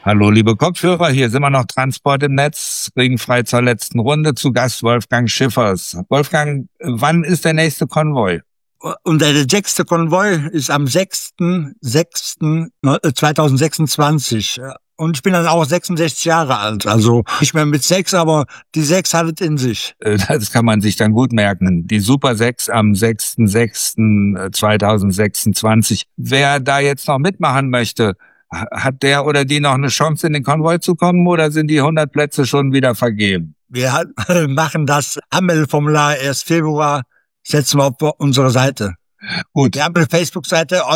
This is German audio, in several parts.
Hallo, liebe Kopfhörer, hier sind wir noch Transport im Netz, ringfrei zur letzten Runde, zu Gast Wolfgang Schiffers. Wolfgang, wann ist der nächste Konvoi? Und der nächste Konvoi ist am 6.6.2026. Und ich bin dann auch 66 Jahre alt, also nicht mehr mit 6, aber die 6 hat es in sich. Das kann man sich dann gut merken. Die Super 6 am 6.6.2026. Wer da jetzt noch mitmachen möchte, hat der oder die noch eine Chance, in den Konvoi zu kommen, oder sind die 100 Plätze schon wieder vergeben? Wir machen das Anmeldeformular erst Februar, setzen wir auf unsere Seite. Gut. Wir haben eine Facebook-Seite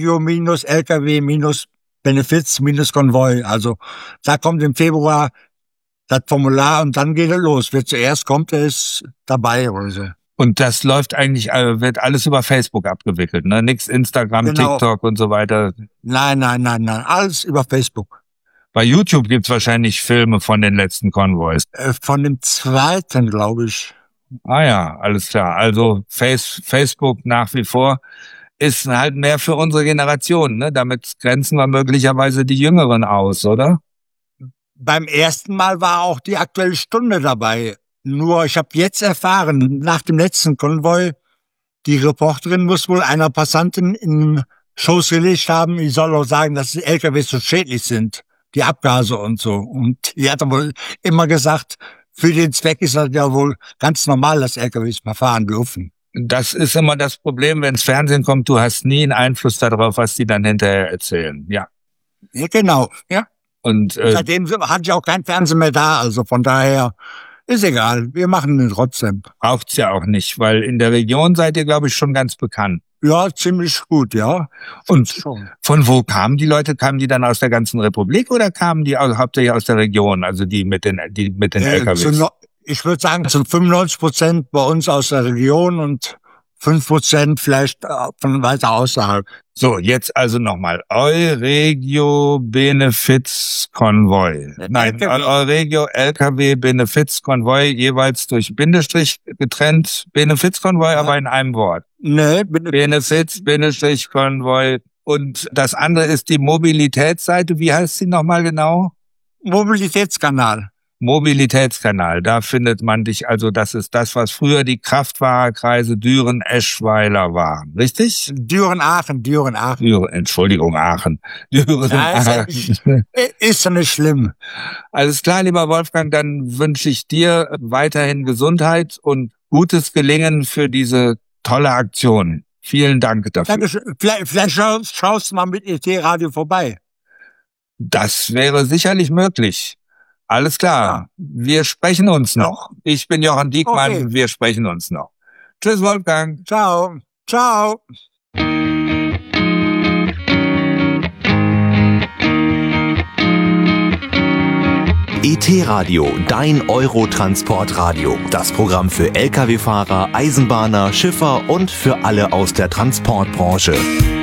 Euregio-LKW-Benefits-Konvoi. Also da kommt im Februar das Formular und dann geht es los. Wer zuerst kommt, der ist dabei oder so. Und das läuft eigentlich, wird alles über Facebook abgewickelt, ne? Nix Instagram, genau. TikTok und so weiter. Nein. Alles über Facebook. Bei YouTube gibt's wahrscheinlich Filme von den letzten Konvois. Von dem zweiten, glaube ich. Ah ja, alles klar. Also Facebook nach wie vor ist halt mehr für unsere Generation, ne? Damit grenzen wir möglicherweise die Jüngeren aus, oder? Beim ersten Mal war auch die Aktuelle Stunde dabei. Nur ich habe jetzt erfahren, nach dem letzten Konvoi, die Reporterin muss wohl einer Passantin in Shows gelegt haben, die soll auch sagen, dass die LKWs so schädlich sind, die Abgase und so. Und die hat wohl immer gesagt, für den Zweck ist das ja wohl ganz normal, dass LKWs mal fahren dürfen. Das ist immer das Problem, wenn ins Fernsehen kommt, du hast nie einen Einfluss darauf, was die dann hinterher erzählen. Ja. Ja, genau, ja. Und seitdem hatte ich auch kein Fernsehen mehr da, also von daher ist egal, wir machen den trotzdem. Braucht's ja auch nicht, weil in der Region seid ihr, glaube ich, schon ganz bekannt. Ja, ziemlich gut, ja. Und schon. Von wo kamen die Leute? Kamen die dann aus der ganzen Republik oder kamen die hauptsächlich aus der Region, also die mit den LKWs? Ich würde sagen, zu 95% bei uns aus der Region und 5% vielleicht von weiter außerhalb. So, jetzt also nochmal. Euregio Benefits Konvoi. Nein, Euregio LKW Benefits Konvoi, jeweils durch Bindestrich getrennt. Benefits Konvoi, ja. Aber in einem Wort. Nee, Benefits, Bindestrich Konvoi. Und das andere ist die Mobilitätsseite. Wie heißt sie nochmal genau? Mobilitätskanal. Mobilitätskanal, da findet man dich, also das ist das, was früher die Kraftfahrerkreise Düren-Eschweiler waren, richtig? Düren-Aachen. Entschuldigung, Aachen. Aachen. Ist ja nicht schlimm. Alles klar, lieber Wolfgang, dann wünsche ich dir weiterhin Gesundheit und gutes Gelingen für diese tolle Aktion. Vielen Dank dafür. Dankeschön. Vielleicht schaust du mal mit ET-Radio vorbei. Das wäre sicherlich möglich. Alles klar, ja. Wir sprechen uns noch. Ich bin Jochen Diekmann, okay. Wir sprechen uns noch. Tschüss, Wolfgang. Ciao. Ciao. ET-Radio, dein Eurotransportradio. Das Programm für Lkw-Fahrer, Eisenbahner, Schiffer und für alle aus der Transportbranche.